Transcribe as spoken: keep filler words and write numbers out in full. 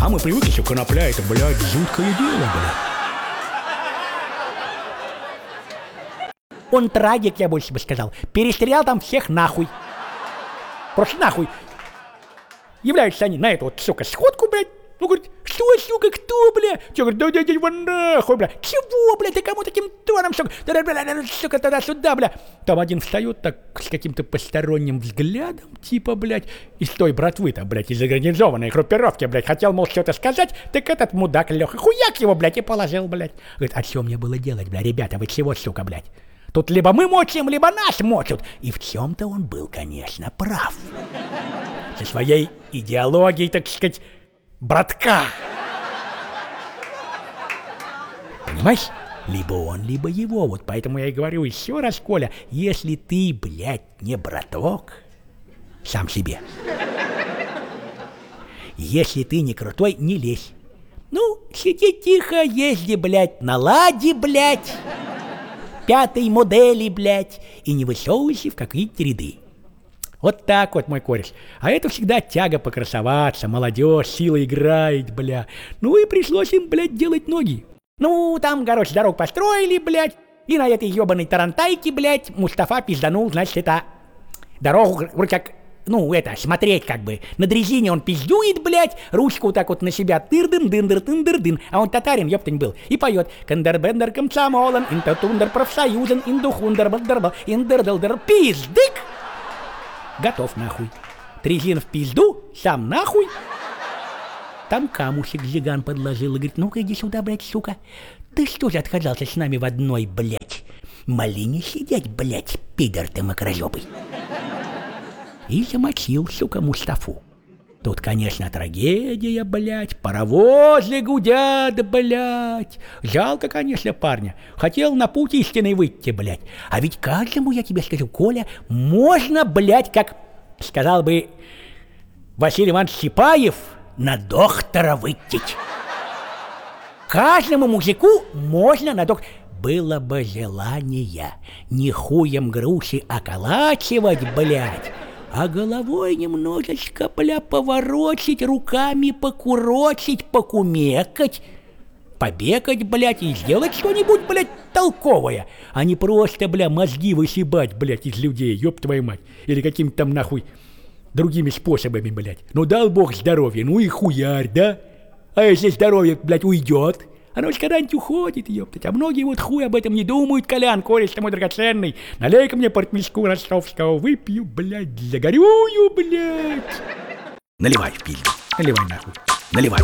А мы привыкли, что конопля это, блядь, жуткое дело, блядь. Он трагик, я больше бы сказал. Перестрелял там всех нахуй. Просто нахуй. Являются они на эту вот, сука, сходку, блядь. Ну, говорит, что, сука, кто, бля? Че, говорит, да дядя его нахуй, бля. Чего, бля, ты кому таким тоном, сука, сука, туда-сюда, бля. Там один встает так с каким-то посторонним взглядом, типа, блядь, из той братвы-то, блядь, из организованной группировки, блядь, хотел, мол, что-то сказать, так этот мудак Леха, хуяк его, блядь, и положил, блядь. Говорит, а что мне было делать, бля, ребята, вы чего, сука, блядь? Тут либо мы мочим, либо нас мочат. И в чем-то он был, конечно, прав. Со своей идеологией, так сказать, братка. Понимаешь? Либо он, либо его. Вот поэтому я и говорю еще раз, Коля, если ты, блядь, не браток, сам себе. Если ты не крутой, не лезь. Ну, сиди тихо, езди, блядь, на ладе, блядь, пятой модели, блядь, и не высовывайся в какие-то ряды. Вот так вот, мой кореш. А это всегда тяга покрасоваться, молодежь, сила играет, бля. Ну и пришлось им, блядь, делать ноги. Ну, там, короче, дорогу построили, блядь, и на этой ебаной тарантайке, блядь, Мустафа пизданул, значит, это дорогу, вроде как, ну, это, смотреть как бы. На дрезине он пиздюет, блядь, ручку вот так вот на себя, тыр-дын, дын-дыр, тын-дыр-дын, а он татарин, ёптань был, и поет. Кандер-бендер комсомолен, интотундер профсоюзен, индухундер бандербал, индердалдер, пиздык! Готов нахуй. Трезин в пизду, сам нахуй. Там камушек Жиган подложил и говорит, ну-ка иди сюда, блядь, сука. Ты что же отказался с нами в одной, блядь, малине сидеть, блядь, пидор ты макрозёбый. И замочил, сука, Мустафу. Тут, конечно, трагедия, блядь, паровозы гудят, блядь. Жалко, конечно, парня. Хотел на путь истинный выйти, блядь. А ведь каждому, я тебе скажу, Коля, можно, блядь, как сказал бы Василий Иванович Сипаев, на доктора выйти. Каждому мужику можно на доктора. Было бы желание не хуем груши околачивать, блядь, а головой немножечко, бля, поворочить, руками покурочить, покумекать, побегать, блядь, и сделать что-нибудь, блядь, толковое, а не просто, бля, мозги высебать, блядь, из людей, ёб твою мать, или каким-то там, нахуй, другими способами, блядь. Ну, дал бог здоровья, ну и хуярь, да? А если здоровье, блядь, уйдет? Оно же когда-нибудь уходит, ёптать. А многие вот хуй об этом не думают, Колян, кореш-то мой драгоценный. Налей-ка мне портмешку ростовского, выпью, блядь, загорюю, блядь. Наливай в пизду, наливай нахуй, наливай.